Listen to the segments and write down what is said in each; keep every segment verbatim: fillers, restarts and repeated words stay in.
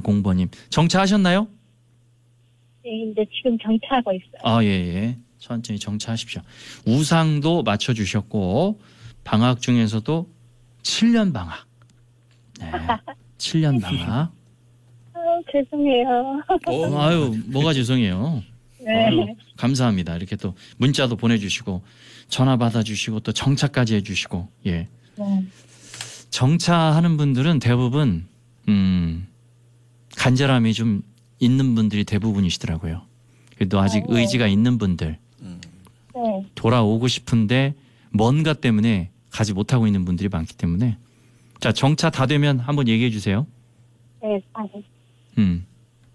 육삼공번님. 정차하셨나요? 네, 이제 지금 정차하고 있어요. 아, 예, 예. 천천히 정차하십시오. 우상도 맞춰주셨고, 방학 중에서도 칠 년 방학. 네. 칠 년 방학. 아, 죄송해요. 어, 아유, 뭐가 죄송해요. 네. 아유, 감사합니다. 이렇게 또 문자도 보내주시고, 전화 받아주시고, 또 정차까지 해주시고, 예. 네. 정차하는 분들은 대부분, 음, 간절함이 좀 있는 분들이 대부분이시더라고요. 그래도 아직 어, 네. 의지가 있는 분들, 네. 돌아오고 싶은데 뭔가 때문에 가지 못하고 있는 분들이 많기 때문에. 자, 정차 다 되면 한번 얘기해 주세요. 네, 아, 네. 음.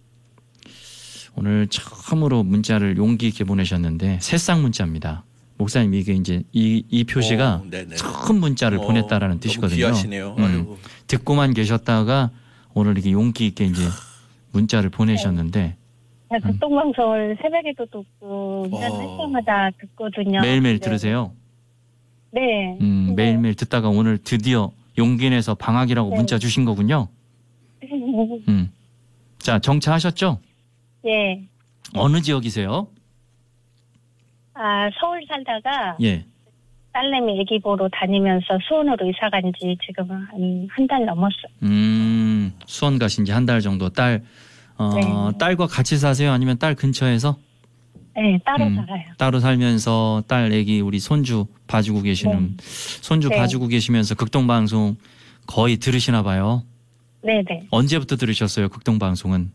오늘 처음으로 문자를 용기 있게 보내셨는데 새싹 문자입니다. 목사님 이게 이제 이, 이 표시가 오, 네네. 처음 문자를 어, 보냈다라는 너무 뜻이거든요. 귀하시네요. 음. 아유. 듣고만 계셨다가 오늘 이렇게 용기 있게 이제 문자를 보내셨는데 제가 극동방송을 새벽에도 듣고 운전할 어. 때마다 듣거든요. 매일매일 네. 들으세요. 네. 음, 네. 매일매일 듣다가 오늘 드디어 용기 내서 방학이라고 네. 문자 주신 거군요. 음. 자, 정차하셨죠? 예. 어느 지역이세요? 아, 서울 살다가 예. 딸내미 애기 보러 다니면서 수원으로 이사 간 지 지금 한 한 달 넘었어요. 음, 수원 가신 지 한 달 정도. 딸, 어, 네. 딸과 같이 사세요? 아니면 딸 근처에서? 네, 따로 음, 살아요. 따로 살면서 딸 애기 우리 손주 봐주고 계시는, 손주 네. 봐주고 계시면서 극동방송 거의 들으시나 봐요. 네네. 언제부터 들으셨어요, 극동방송은?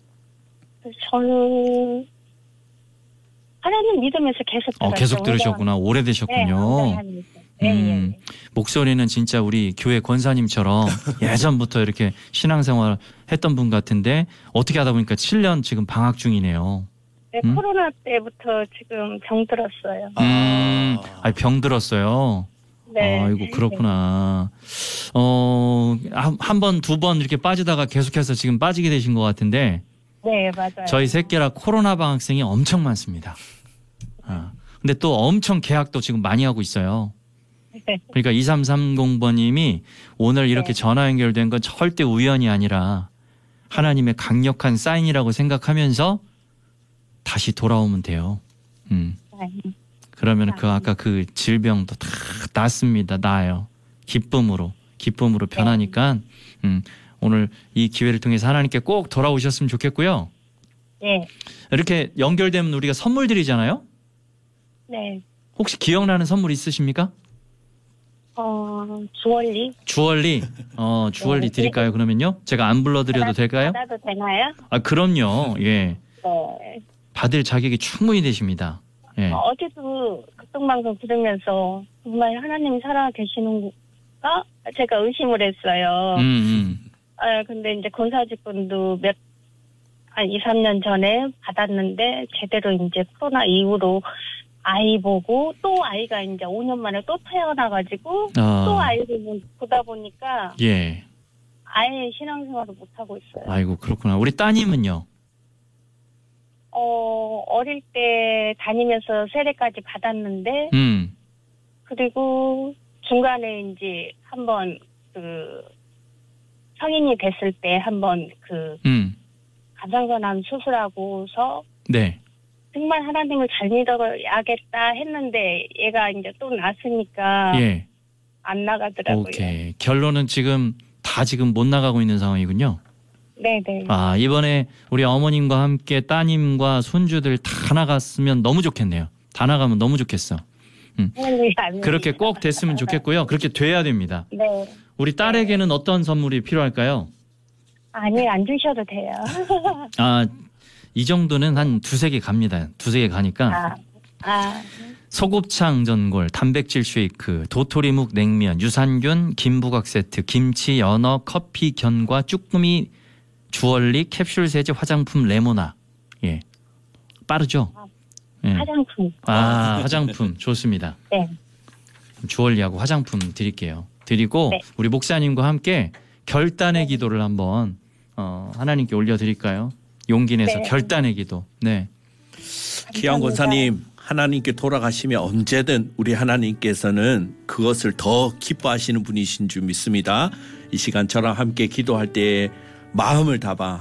저는 하나님 믿으면서 계속 들었어요. 어, 계속 들으셨구나. 오래되셨군요. 네, 네, 음, 네. 목소리는 진짜 우리 교회 권사님처럼 예전부터 이렇게 신앙생활 했던 분 같은데 어떻게 하다 보니까 칠 년 지금 방학 중이네요. 네, 음? 코로나 때부터 지금 병 들었어요. 음, 아, 병 들었어요. 네. 아이고, 그렇구나. 어, 한, 한 번, 두 번 이렇게 빠지다가 계속해서 지금 빠지게 되신 것 같은데 네, 맞아요. 저희 새끼라 코로나 방학생이 엄청 많습니다. 아, 근데 또 엄청 계약도 지금 많이 하고 있어요. 그러니까 이삼삼공번님이 오늘 이렇게 네. 전화 연결된 건 절대 우연이 아니라 하나님의 강력한 사인이라고 생각하면서 다시 돌아오면 돼요. 음. 네. 그러면 그 아까 그 질병도 다 낫습니다. 나아요. 기쁨으로 기쁨으로 변하니까 음, 오늘 이 기회를 통해서 하나님께 꼭 돌아오셨으면 좋겠고요. 네. 이렇게 연결되면 우리가 선물 드리잖아요. 네. 혹시 기억나는 선물 있으십니까? 어, 주얼리. 주얼리, 어 주얼리 네. 드릴까요? 그러면요, 제가 안 불러드려도 받아- 될까요? 받아도 되나요? 아, 그럼요. 예, 네. 받을 자격이 충분히 되십니다. 예, 어, 어제도 극동방송 들으면서 정말 하나님이 살아 계시는가? 제가 의심을 했어요. 음, 음. 아, 근데 이제 권사직분도 몇, 한 이, 삼 년 전에 받았는데 제대로 이제 코로나 이후로 아이 보고 또 아이가 이제 오 년 만에 또 태어나가지고 아. 또 아이를 보다 보니까 예. 아예 신앙생활을 못하고 있어요. 아이고, 그렇구나. 우리 따님은요? 어, 어릴 때 다니면서 세례까지 받았는데 음, 그리고 중간에 이제 한번 그 성인이 됐을 때 한번 그 음, 갑상선암 수술하고서 네. 정말 하나님을 잘 믿어야겠다 했는데 얘가 이제 또 났으니까 예. 안 나가더라고요. 오케이. 결론은 지금 다 지금 못 나가고 있는 상황이군요. 네네. 아, 이번에 우리 어머님과 함께 따님과 손주들 다 나갔으면 너무 좋겠네요. 다 나가면 너무 좋겠어. 네, 아닙니다. 그렇게 꼭 됐으면 좋겠고요. 그렇게 돼야 됩니다. 네. 우리 딸에게는 어떤 선물이 필요할까요? 아니, 안 주셔도 돼요. 아, 이 정도는 한 두세 개 갑니다. 두세 개 가니까. 아, 아, 소곱창 전골, 단백질 쉐이크, 도토리묵 냉면, 유산균, 김부각 세트, 김치, 연어, 커피, 견과, 쭈꾸미, 주얼리, 캡슐 세제, 화장품, 레모나. 예. 빠르죠? 예. 화장품. 아, 화장품 좋습니다. 네. 주얼리하고 화장품 드릴게요. 드리고 네. 우리 목사님과 함께 결단의 기도를 한번 어, 하나님께 올려드릴까요? 용기 내서 네. 결단의 기도. 네. 기양 권사님, 하나님께 돌아가시면 언제든 우리 하나님께서는 그것을 더 기뻐하시는 분이신 줄 믿습니다. 이 시간 저랑 함께 기도할 때 마음을 담아